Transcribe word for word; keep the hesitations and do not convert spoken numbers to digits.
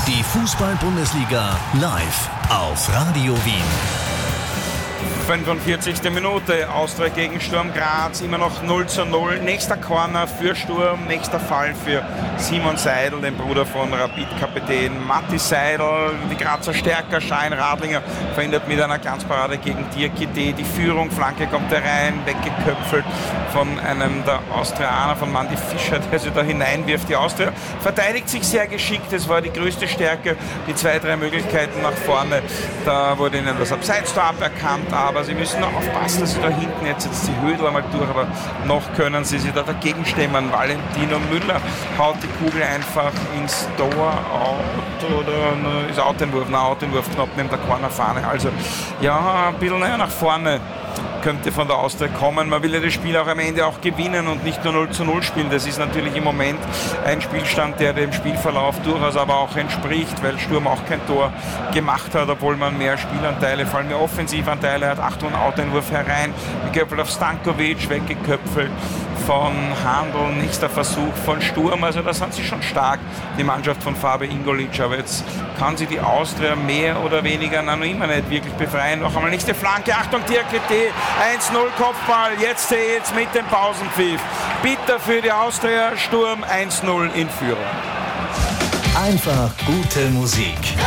Die Fußball-Bundesliga live auf Radio Wien. fünfundvierzigste Minute, Austria gegen Sturm Graz, immer noch null zu null. Nächster Corner für Sturm, nächster Fall für Simon Seidel, den Bruder von Rapid-Kapitän Matti Seidel. Die Grazer Stärker, Schein Radlinger verhindert mit einer Glanzparade gegen Diakité die Führung. Flanke kommt herein, weggeköpfelt von einem der Austrianer, von Mandy Fischer, der sie da hineinwirft. Die Austria verteidigt sich sehr geschickt, es war die größte Stärke. Die zwei, drei Möglichkeiten nach vorne, da wurde ihnen das Abseits-Tor aberkannt, aber sie müssen noch aufpassen, dass sie da hinten, jetzt jetzt die Hödel einmal durch, aber noch können sie sich da dagegen stemmen. Valentino Müller haut die Kugel einfach ins Tor, out oder ist Outeinwurf, nein, Outeinwurf knapp neben der Cornerfahne. Also ja, ein bisschen naja, nach vorne könnte von der Austria kommen. Man will ja das Spiel auch am Ende auch gewinnen und nicht nur null zu null spielen. Das ist natürlich im Moment ein Spielstand, der dem Spielverlauf durchaus aber auch entspricht, weil Sturm auch kein Tor gemacht hat, obwohl man mehr Spielanteile, vor allem mehr Offensivanteile hat. Achtung, Outeinwurf herein, geköpfelt auf Stankovic, weggeköpfelt von Handel, nächster Versuch von Sturm. Also da sind sie schon stark, die Mannschaft von Fabi Ingolic, aber jetzt kann sie die Austria mehr oder weniger noch immer nicht wirklich befreien. Noch einmal nächste Flanke, Achtung, Diakité, eins null Kopfball, jetzt jetzt mit dem Pausenpfiff. Bitter für die Austria, Sturm eins null in Führung. Einfach gute Musik.